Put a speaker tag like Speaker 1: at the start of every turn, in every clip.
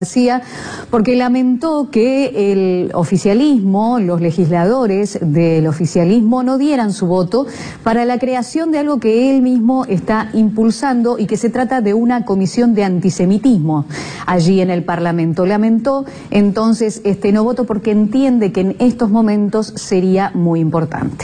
Speaker 1: García, porque lamentó que el oficialismo, los legisladores del oficialismo no dieran su voto para la creación de algo que él mismo está impulsando y que se trata de una comisión de antisemitismo allí en el Parlamento. Lamentó entonces este no voto porque entiende que en estos momentos sería muy importante.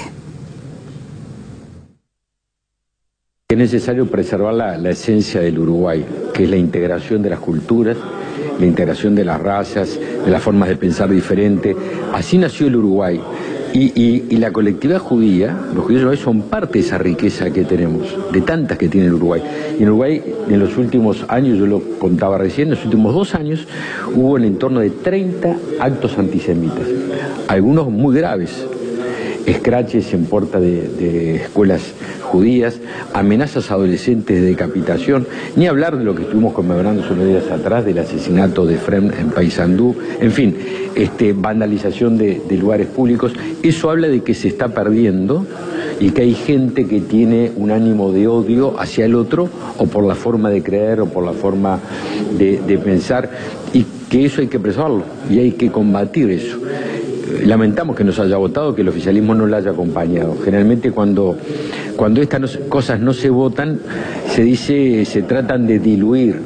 Speaker 2: Es necesario preservar la esencia del Uruguay, que es la integración de las culturas, la integración de las razas, de las formas de pensar diferentes. Así nació el Uruguay. Y la colectividad judía, los judíos uruguayos son parte de esa riqueza que tenemos, de tantas que tiene el Uruguay. Y en Uruguay, en los últimos años, yo lo contaba recién, en los últimos 2 años, hubo en torno de 30 actos antisemitas, algunos muy graves. Escraches en puerta de escuelas judías, amenazas a adolescentes de decapitación, ni hablar de lo que estuvimos conmemorando unos días atrás, del asesinato de Frem en Paysandú, en fin, vandalización de lugares públicos. Eso habla de que se está perdiendo y que hay gente que tiene un ánimo de odio hacia el otro, o por la forma de creer, o por la forma de pensar, y que eso hay que preservarlo, y hay que combatir eso. Lamentamos que nos haya votado, que el oficialismo no la haya acompañado. Generalmente cuando estas cosas no se votan, se tratan de diluir.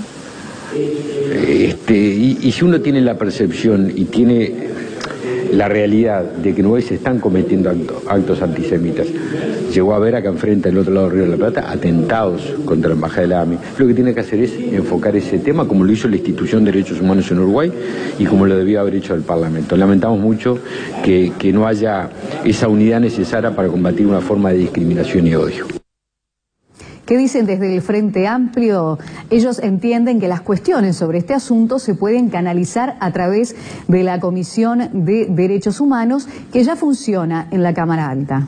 Speaker 2: Y si uno tiene la percepción y tiene la realidad de que en Uruguay se están cometiendo actos antisemitas, llegó a ver acá enfrente, del otro lado del Río de la Plata, atentados contra la embajada de la AMI. Lo que tiene que hacer es enfocar ese tema, como lo hizo la Institución de Derechos Humanos en Uruguay y como lo debió haber hecho el Parlamento. Lamentamos mucho que no haya esa unidad necesaria para combatir una forma de discriminación y odio.
Speaker 1: ¿Qué dicen desde el Frente Amplio? Ellos entienden que las cuestiones sobre este asunto se pueden canalizar a través de la Comisión de Derechos Humanos, que ya funciona en la Cámara Alta.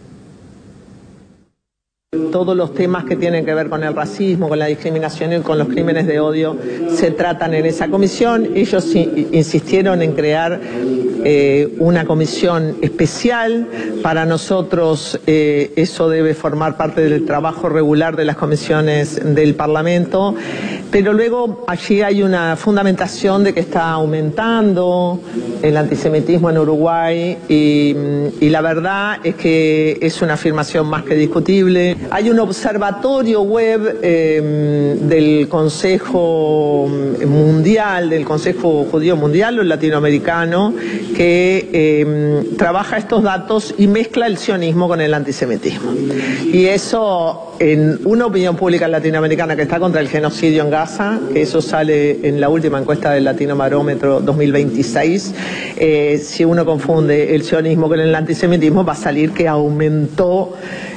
Speaker 3: Todos los temas que tienen que ver con el racismo, con la discriminación y con los crímenes de odio se tratan en esa comisión. Ellos insistieron en crear una comisión especial. Para nosotros eso debe formar parte del trabajo regular de las comisiones del Parlamento, pero luego allí hay una fundamentación de que está aumentando el antisemitismo en Uruguay y la verdad es que es una afirmación más que discutible. Hay un observatorio web del Consejo Mundial, del Consejo Judío Mundial o Latinoamericano, que trabaja estos datos y mezcla el sionismo con el antisemitismo. Y eso, en una opinión pública latinoamericana que está contra el genocidio en Gaza, que eso sale en la última encuesta del Latinobarómetro 2026, si uno confunde el sionismo con el antisemitismo, va a salir que aumentó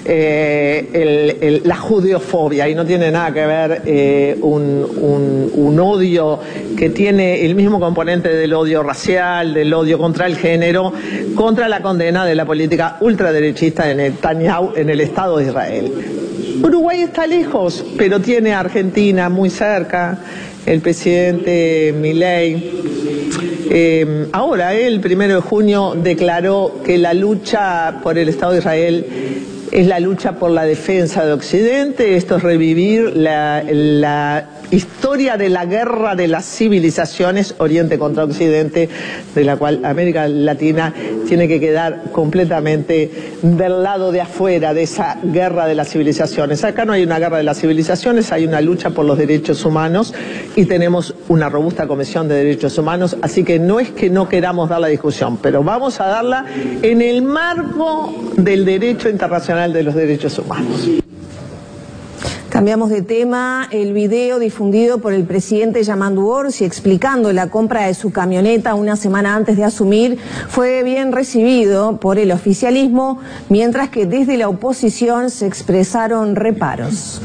Speaker 3: la judeofobia, y no tiene nada que ver un odio que tiene el mismo componente del odio racial, del odio contra el género, contra la condena de la política ultraderechista de Netanyahu en el Estado de Israel. Uruguay está lejos, pero tiene a Argentina muy cerca. El presidente Milei ahora, el 1 de junio, declaró que la lucha por el Estado de Israel es la lucha por la defensa de Occidente. Esto es revivir la historia de la guerra de las civilizaciones, Oriente contra Occidente, de la cual América Latina tiene que quedar completamente del lado de afuera de esa guerra de las civilizaciones. Acá no hay una guerra de las civilizaciones, hay una lucha por los derechos humanos y tenemos una robusta Comisión de Derechos Humanos, así que no es que no queramos dar la discusión, pero vamos a darla en el marco del derecho internacional de los derechos humanos.
Speaker 4: Cambiamos de tema. El video difundido por el presidente Yamandu Orsi explicando la compra de su camioneta una semana antes de asumir fue bien recibido por el oficialismo, mientras que desde la oposición se expresaron reparos.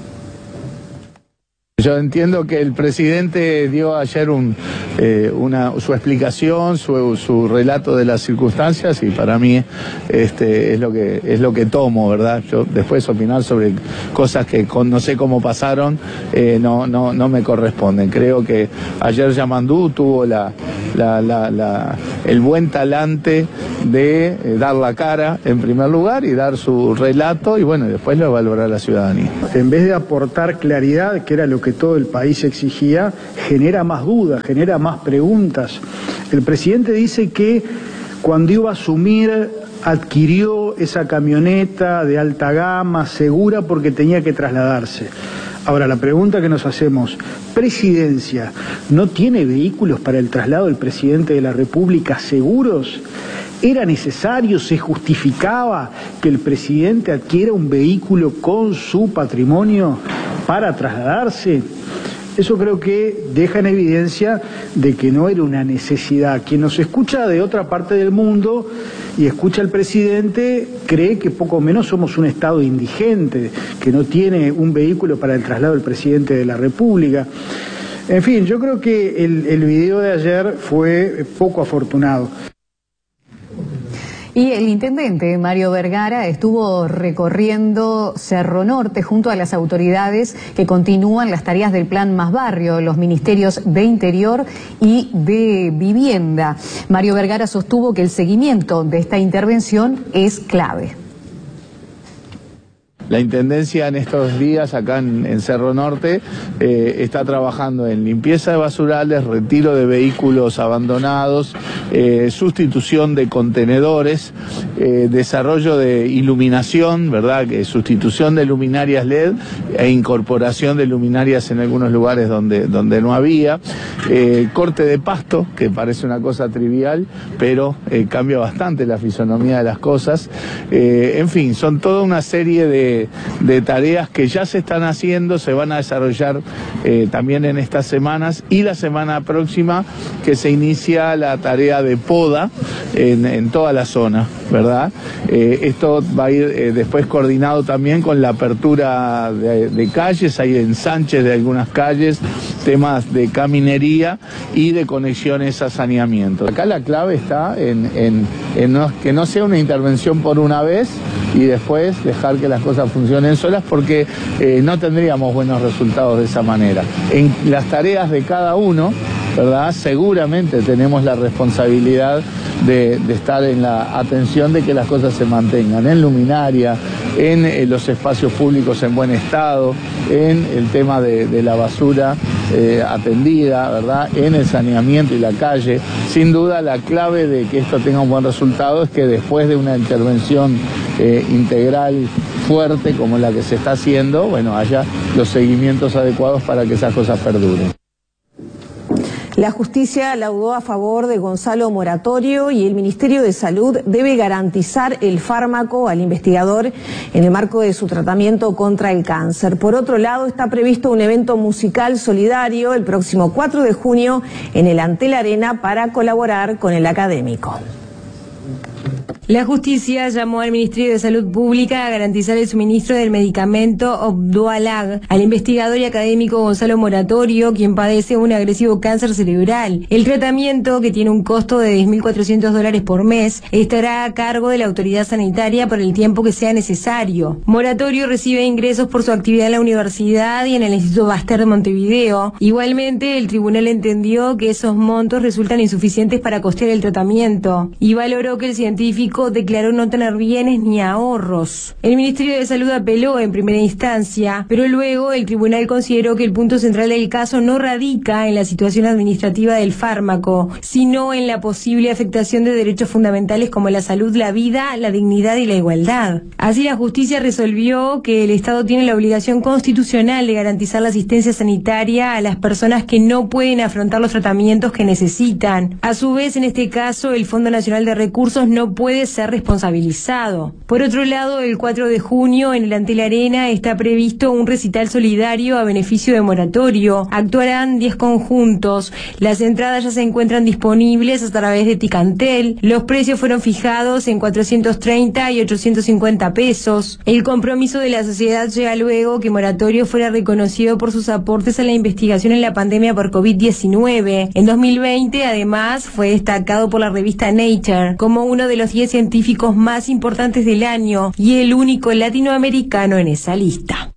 Speaker 5: Yo entiendo que el presidente dio ayer su explicación, su relato de las circunstancias, y para mí es lo que tomo, ¿verdad? Yo después opinar sobre cosas que no sé cómo pasaron no me corresponden. Creo que ayer Yamandu tuvo el buen talante de dar la cara en primer lugar y dar su relato, y bueno, después lo evaluará la ciudadanía.
Speaker 6: En vez de aportar claridad, que era lo que todo el país exigía, genera más dudas, genera más preguntas. El presidente dice que cuando iba a asumir adquirió esa camioneta de alta gama, segura, porque tenía que trasladarse. Ahora, la pregunta que nos hacemos, ¿Presidencia no tiene vehículos para el traslado del presidente de la República seguros? ¿Era necesario, se justificaba que el presidente adquiera un vehículo con su patrimonio para trasladarse? Eso creo que deja en evidencia de que no era una necesidad. Quien nos escucha de otra parte del mundo y escucha al presidente cree que poco menos somos un Estado indigente, que no tiene un vehículo para el traslado del presidente de la República. En fin, yo creo que el video de ayer fue poco afortunado.
Speaker 1: Y el intendente Mario Vergara estuvo recorriendo Cerro Norte junto a las autoridades que continúan las tareas del Plan Más Barrio, los ministerios de Interior y de Vivienda. Mario Vergara sostuvo que el seguimiento de esta intervención es clave.
Speaker 5: La Intendencia en estos días acá en Cerro Norte está trabajando en limpieza de basurales, retiro de vehículos abandonados, sustitución de contenedores, desarrollo de iluminación, ¿verdad? Sustitución de luminarias LED e incorporación de luminarias en algunos lugares donde no había, corte de pasto, que parece una cosa trivial, pero cambia bastante la fisonomía de las cosas. En fin, son toda una serie de tareas que ya se están haciendo, se van a desarrollar también en estas semanas, y la semana próxima que se inicia la tarea de poda en toda la zona, ¿verdad? Esto va a ir después coordinado también con la apertura de calles, hay ensanches de algunas calles, temas de caminería y de conexiones a saneamiento. Acá la clave está en que no sea una intervención por una vez y después dejar que las cosas funcionen solas, porque no tendríamos buenos resultados de esa manera. En las tareas de cada uno, ¿verdad?, seguramente tenemos la responsabilidad de estar en la atención de que las cosas se mantengan, en luminaria, en los espacios públicos en buen estado, en el tema de la basura atendida, ¿verdad?, en el saneamiento y la calle. Sin duda la clave de que esto tenga un buen resultado es que después de una intervención integral fuerte como la que se está haciendo, bueno, haya los seguimientos adecuados para que esas cosas perduren.
Speaker 4: La justicia laudó a favor de Gonzalo Moratorio y el Ministerio de Salud debe garantizar el fármaco al investigador en el marco de su tratamiento contra el cáncer. Por otro lado, está previsto un evento musical solidario el próximo 4 de junio en el Antel Arena para colaborar con el académico.
Speaker 7: La justicia llamó al Ministerio de Salud Pública a garantizar el suministro del medicamento Opdualag al investigador y académico Gonzalo Moratorio, quien padece un agresivo cáncer cerebral. El tratamiento, que tiene un costo de $10.400 por mes, estará a cargo de la autoridad sanitaria por el tiempo que sea necesario. Moratorio recibe ingresos por su actividad en la universidad y en el Instituto Pasteur de Montevideo. Igualmente, el tribunal entendió que esos montos resultan insuficientes para costear el tratamiento y valoró que el científico declaró no tener bienes ni ahorros. El Ministerio de Salud apeló en primera instancia, pero luego el tribunal consideró que el punto central del caso no radica en la situación administrativa del fármaco, sino en la posible afectación de derechos fundamentales como la salud, la vida, la dignidad y la igualdad. Así, la justicia resolvió que el Estado tiene la obligación constitucional de garantizar la asistencia sanitaria a las personas que no pueden afrontar los tratamientos que necesitan. A su vez, en este caso, el Fondo Nacional de Recursos no puede ser responsabilizado. Por otro lado, el 4 de junio en el Antel Arena está previsto un recital solidario a beneficio de Moratorio. Actuarán 10 conjuntos. Las entradas ya se encuentran disponibles a través de Ticantel. Los precios fueron fijados en 430 y 850 pesos. El compromiso de la sociedad llega luego que Moratorio fuera reconocido por sus aportes a la investigación en la pandemia por COVID-19. En 2020, además, fue destacado por la revista Nature como uno de los 10 científicos más importantes del año y el único latinoamericano en esa lista.